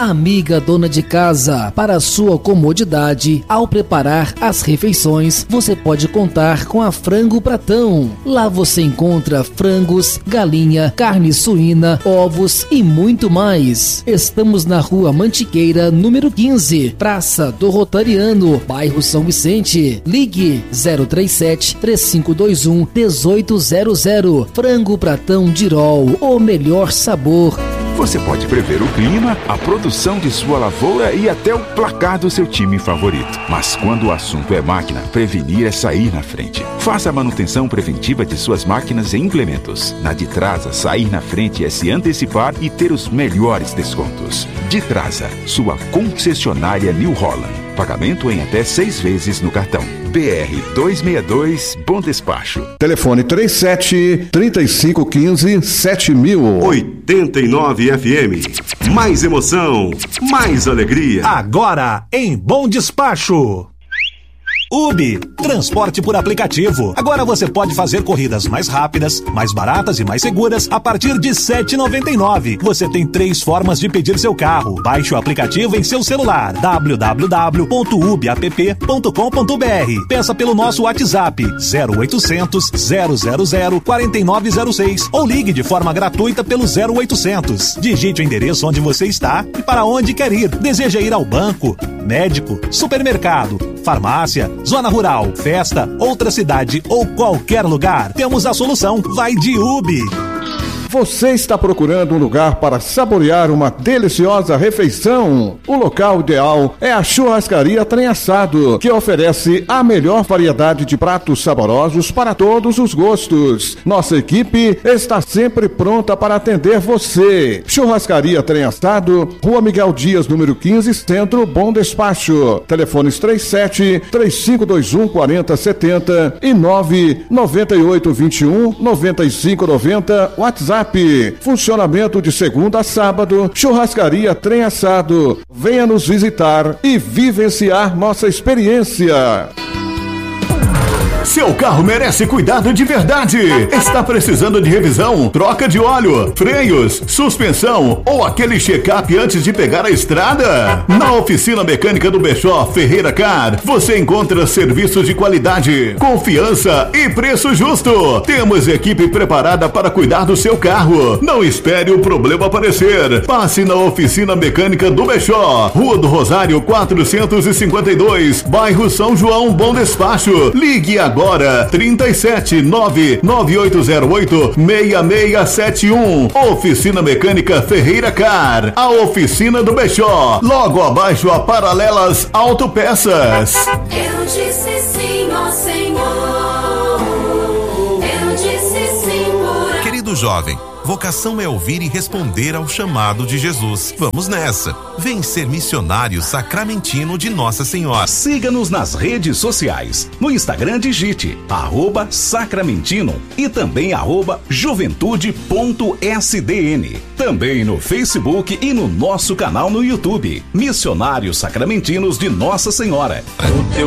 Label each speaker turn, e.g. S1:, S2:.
S1: Amiga dona de casa, para sua comodidade, ao preparar as refeições, você pode contar com a Frango Pratão. Lá você encontra frangos, galinha, carne suína, ovos e muito mais. Estamos na Rua Mantiqueira, número 15, Praça do Rotariano, bairro São Vicente. Ligue 037-3521-1800. Frango Pratão Dirol, o melhor sabor.
S2: Você pode prever o clima, a produção de sua lavoura e até o placar do seu time favorito. Mas quando o assunto é máquina, prevenir é sair na frente. Faça a manutenção preventiva de suas máquinas e implementos. Na Ditrasa, sair na frente é se antecipar e ter os melhores descontos. Ditrasa, sua concessionária New Holland. Pagamento em até 6 vezes no cartão. BR 262, Bom Despacho.
S3: Telefone 37-3515-7000.
S4: 89 FM. Mais emoção, mais alegria.
S5: Agora em Bom Despacho. Ubi, transporte por aplicativo. Agora você pode fazer corridas mais rápidas, mais baratas e mais seguras a partir de R$ 7,99. Você tem 3 formas de pedir seu carro. Baixe o aplicativo em seu celular. www.ubiapp.com.br. Peça pelo nosso WhatsApp 0800 000 4906 ou ligue de forma gratuita pelo 0800. Digite o endereço onde você está e para onde quer ir. Deseja ir ao banco, médico, supermercado, farmácia, zona rural, festa, outra cidade ou qualquer lugar? Temos a solução. Vai de Ubi.
S3: Você está procurando um lugar para saborear uma deliciosa refeição? O local ideal é a Churrascaria Trem Assado, que oferece a melhor variedade de pratos saborosos para todos os gostos. Nossa equipe está sempre pronta para atender você. Churrascaria Trem Assado, Rua Miguel Dias, número 15, Centro, Bom Despacho. Telefones 37-3521-4070 e 99821-9590, WhatsApp. Funcionamento de segunda a sábado. Churrascaria Trem Assado. Venha nos visitar e vivenciar nossa experiência.
S6: Seu carro merece cuidado de verdade. Está precisando de revisão, troca de óleo, freios, suspensão ou aquele check-up antes de pegar a estrada? Na Oficina Mecânica do Bechó Ferreira Car, você encontra serviços de qualidade, confiança e preço justo. Temos equipe preparada para cuidar do seu carro. Não espere o problema aparecer. Passe na Oficina Mecânica do Bechó, Rua do Rosário 452, bairro São João, Bom Despacho. Ligue agora 37-99808-6671. Oficina Mecânica Ferreira Car, a oficina do Bechó, logo abaixo a Paralelas Autopeças.
S7: Eu disse sim, ó Senhor. Eu disse sim por...
S8: Querido jovem, vocação é ouvir e responder ao chamado de Jesus. Vamos nessa. Vem ser missionário sacramentino de Nossa Senhora.
S9: Siga-nos nas redes sociais. No Instagram digite @sacramentino e também @juventude.sdn. Também no Facebook e no nosso canal no YouTube. Missionários Sacramentinos de Nossa Senhora.